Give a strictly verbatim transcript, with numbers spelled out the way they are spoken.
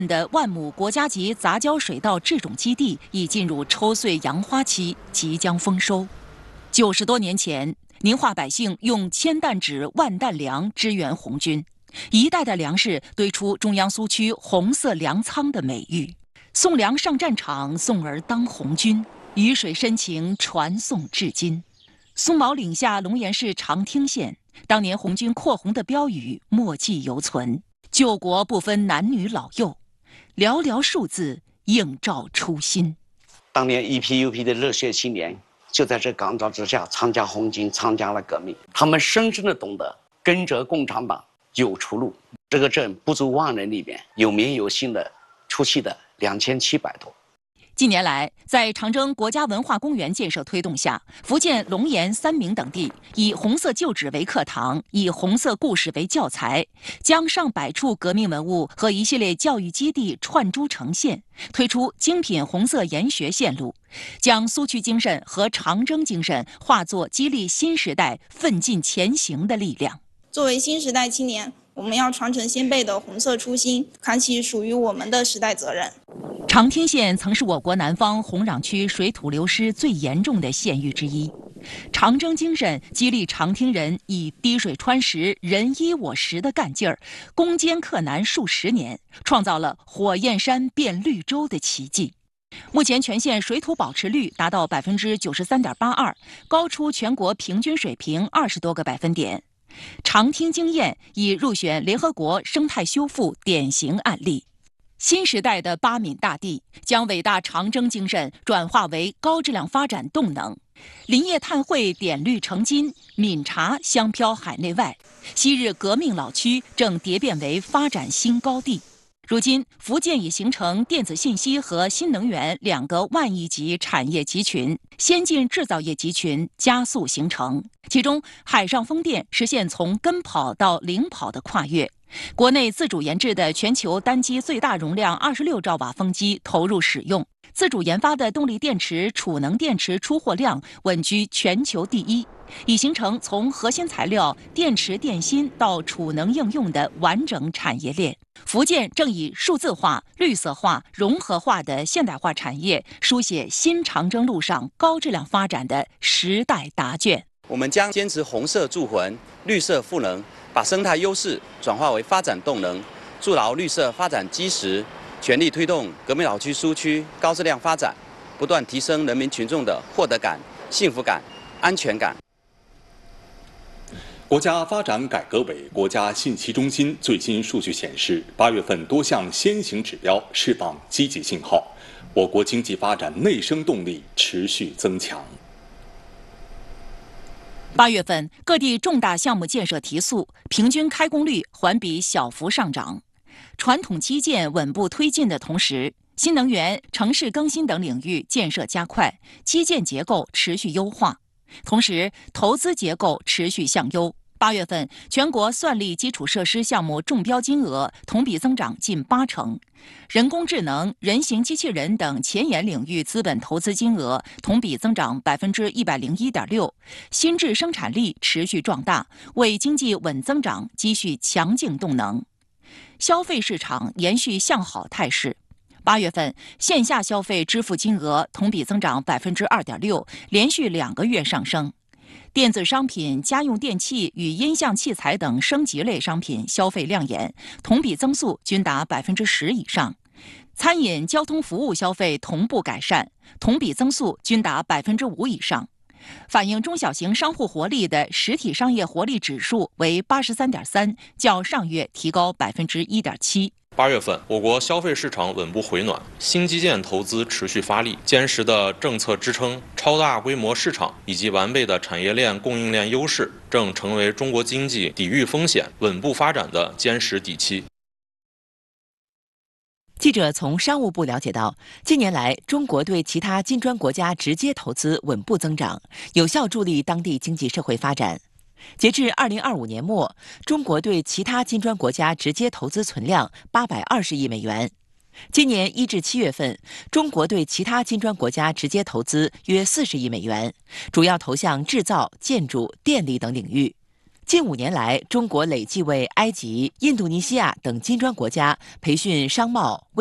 的万亩国家级杂交水稻制种基地已进入抽穗扬花期，即将丰收。九十多年前，宁化百姓用千担纸、万担粮支援红军，一代代粮食堆出中央苏区红色粮仓的美誉。送粮上战场，送儿当红军，鱼水深情传颂至今。松毛岭下龙岩市长汀县，当年红军扩红的标语墨迹犹存：救国不分男女老幼。寥寥数字映照初心。 当年一批又批的热血青年就在这岗照之下参加红军，参加了革命。他们深深的懂得跟着共产党有出路。这个镇不足万人里面有名有姓的出气的两千七百多。 近年来，在长征国家文化公园建设推动下，福建龙岩、三明等地以红色旧址为课堂，以红色故事为教材，将上百处革命文物和一系列教育基地串珠呈现，推出精品红色研学线路，将苏区精神和长征精神化作激励新时代奋进前行的力量。 作为新时代青年，我们要传承先辈的红色初心，扛起属于我们的时代责任。 长汀县曾是我国南方红壤区水土流失最严重的县域之一。长征精神激励长汀人以滴水穿石、人依我实的干劲儿，攻坚克难数十年，创造了火焰山变绿洲的奇迹。目前全县水土保持率达到百分之九十三点八二，高出全国平均水平二十多个百分点。长汀经验已入选联合国生态修复典型案例。新时代的八闽大地将伟大长征精神转化为高质量发展动能。林业碳汇点绿成金，闽茶香飘海内外，昔日革命老区正蝶变为发展新高地。如今，福建已形成电子信息和新能源两个万亿级产业集群，先进制造业集群加速形成。其中，海上风电实现从跟跑到领跑的跨越。国内自主研制的全球单机最大容量二十六兆瓦风机投入使用，自主研发的动力电池、储能电池出货量稳居全球第一，已形成从核心材料、电池、电芯到储能应用的完整产业链。福建正以数字化、绿色化、融合化的现代化产业，书写新长征路上高质量发展的时代答卷。 我们将坚持红色助魂、绿色赋能，把生态优势转化为发展动能，筑牢绿色发展基石，全力推动革命老区苏区高质量发展，不断提升人民群众的获得感、幸福感、安全感。 国家发展改革委国家信息中心最新数据显示，八月份多项先行指标释放积极信号，我国经济发展内生动力持续增强。 八月份，各地重大项目建设提速，平均开工率环比小幅上涨。传统基建稳步推进的同时，新能源、城市更新等领域建设加快，基建结构持续优化，同时投资结构持续向优。八月份，全国算力基础设施项目中标金额同比增长近八成，人工智能、人形机器人等前沿领域资本投资金额同比增长百分之一百零一点六，新质生产力持续壮大，为经济稳增长积蓄强劲动能。消费市场延续向好态势。八月份，线下消费支付金额同比增长百分之二点六，连续两个月上升。电子商品、家用电器与音像器材等升级类商品消费亮眼，同比增速均达百分之十以上。餐饮、交通服务消费同步改善，同比增速均达百分之五以上。反映中小型商户活力的实体商业活力指数为八十三点三，较上月提高百分之一点七。 八月份，我国消费市场稳步回暖，新基建投资持续发力，坚实的政策支撑、超大规模市场以及完备的产业链供应链优势，正成为中国经济抵御风险、稳步发展的坚实底气。 记者从商务部了解到，近年来中国对其他金砖国家直接投资稳步增长，有效助力当地经济社会发展。截至二零二五年末，中国对其他金砖国家直接投资存量八百二十亿美元。今年一至七月份，中国对其他金砖国家直接投资约四十亿美元，主要投向制造、建筑、电力等领域。 近五年来，中国累计为埃及、印度尼西亚等金砖国家培训商贸。